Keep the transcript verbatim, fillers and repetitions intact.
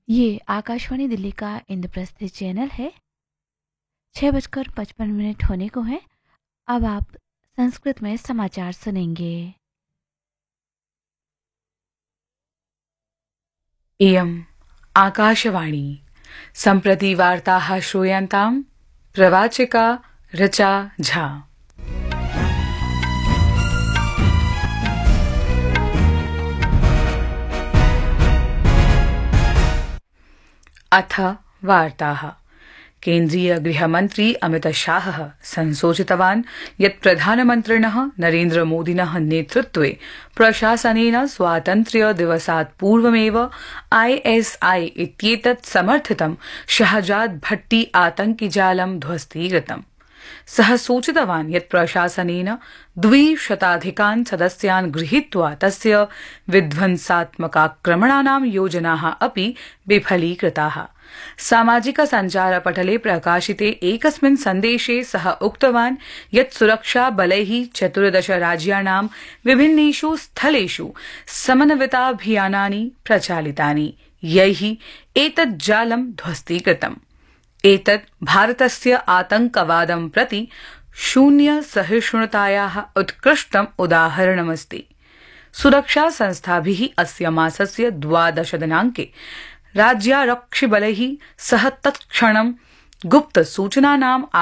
ये आकाशवाणी दिल्ली का इंद्रप्रस्थ चैनल है। छह बजकर पचपन मिनट होने को है। अब आप संस्कृत में समाचार सुनेंगे। इयम् आकाशवाणी। सम्प्रति वार्ताः श्रूयन्ताम्। प्रवाचिका ऋचा झा। अथ वार्ताः। केन्द्रीय गृहमन्त्री अमितशाहः संसूचितवान् यत् प्रधानमन्त्रिणः नरेन्द्रमोदिनः नेतृत्वे प्रशासनेन स्वातन्त्र्य दिवसात् पूर्वमेव आईएसआई इत्येतत् समर्थितं शहजाद भट्टी आतंकिजालं ध्वस्तीकृतम्। सः सूचितवान् यत् प्रशासनेन द्विशताधिकान् सदस्यान् गृहीत्वा तस्य विध्वंसात्मकाक्रमणानां योजनाः अपि विफलीकृताः। सामाजिक सञ्चारपटले प्रकाशिते एकस्मिन् सन्देशे सः उक्तवान् यत् सुरक्षा बलैः चतुर्दश राज्याणां विभिन्नेषु स्थलेषु समन्विताभियानानि प्रचालितानि, यैः एतत् जालं ध्वस्तीकृतम्। एतत् भारतस्य आतंकवादं प्रति शून्य सहिष्णुतायाः उत्कृष्टम् उदाहरणमस्ति। सुरक्षा संस्थाभिः अस्य मासस्य द्वादश दिनाङ्के राज्यारक्षिबलैः सह तत्क्षणं गुप्तसूचनानाम्